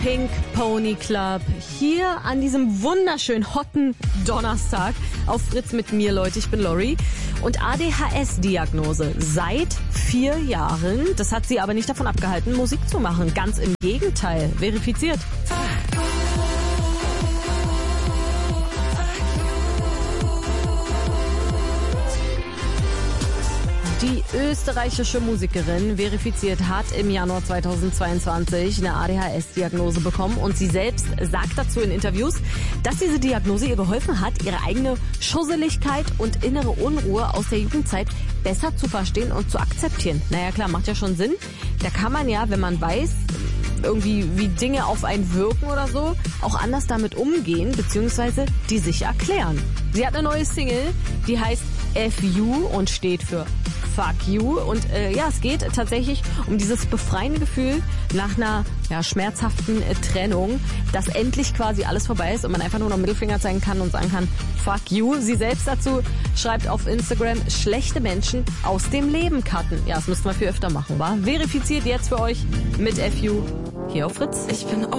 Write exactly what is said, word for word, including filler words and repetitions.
Pink Pony Club hier an diesem wunderschönen hotten Donnerstag auf Fritz mit mir, Leute. Ich bin Lori und A D H S-Diagnose seit vier Jahren. Das hat sie aber nicht davon abgehalten, Musik zu machen. Ganz im Gegenteil, verifiziert. Die österreichische Musikerin verifiziert hat im Januar zweitausendzweiundzwanzig eine A D H S-Diagnose bekommen und sie selbst sagt dazu in Interviews, dass diese Diagnose ihr geholfen hat, ihre eigene Schusseligkeit und innere Unruhe aus der Jugendzeit besser zu verstehen und zu akzeptieren. Naja klar, macht ja schon Sinn. Da kann man ja, wenn man weiß, irgendwie wie Dinge auf einen wirken oder so, auch anders damit umgehen, beziehungsweise die sich erklären. Sie hat eine neue Single, die heißt F U und steht für Fuck You. Und äh, ja, es geht tatsächlich um dieses befreiende Gefühl nach einer ja, schmerzhaften äh, Trennung, dass endlich quasi alles vorbei ist und man einfach nur noch Mittelfinger zeigen kann und sagen kann, Fuck You. Sie selbst dazu schreibt auf Instagram, schlechte Menschen aus dem Leben cutten. Ja, das müssten wir viel öfter machen, wa? Verifiziert jetzt für euch mit F U hier auf Fritz. Ich bin